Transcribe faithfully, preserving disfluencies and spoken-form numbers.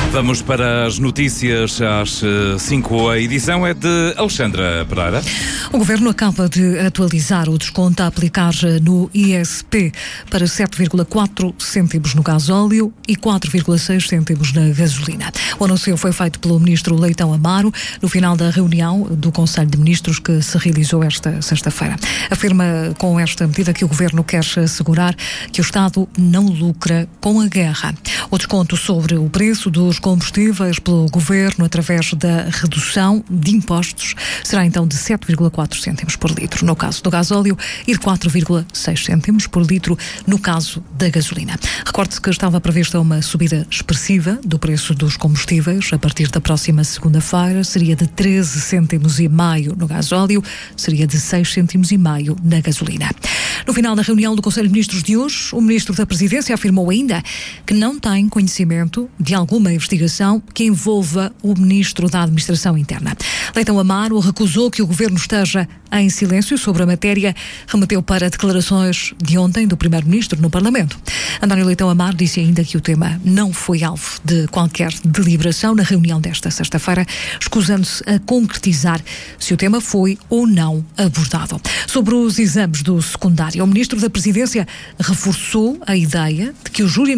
Vamos para as notícias às cinco. A edição é de Alexandra Pereira. O Governo acaba de atualizar o desconto a aplicar no I S P para sete vírgula quatro cêntimos no gasóleo e quatro vírgula seis cêntimos na gasolina. O anúncio foi feito pelo Ministro Leitão Amaro no final da reunião do Conselho de Ministros que se realizou esta sexta-feira. Afirma com esta medida que o Governo quer assegurar que o Estado não lucra com a guerra. O desconto sobre o preço dos combustíveis pelo Governo através da redução de impostos será então de sete vírgula quatro cêntimos por litro no caso do gasóleo e quatro vírgula seis cêntimos por litro no caso da gasolina. Recorde-se que estava prevista uma subida expressiva do preço dos combustíveis a partir da próxima segunda-feira, seria de treze cêntimos e meio no gasóleo, seria de seis cêntimos e meio na gasolina. No final da reunião do Conselho de Ministros de hoje, o Ministro da Presidência afirmou ainda que não tem conhecimento de alguma investigação que envolva o Ministro da Administração Interna. Leitão Amaro recusou que o Governo esteja em silêncio sobre a matéria, remeteu para declarações de ontem do Primeiro-Ministro no Parlamento. António Leitão Amaro disse ainda que o tema não foi alvo de qualquer deliberação na reunião desta sexta-feira, escusando-se a concretizar se o tema foi ou não abordado. Sobre os exames do secundário, o Ministro da Presidência reforçou a ideia de que o júri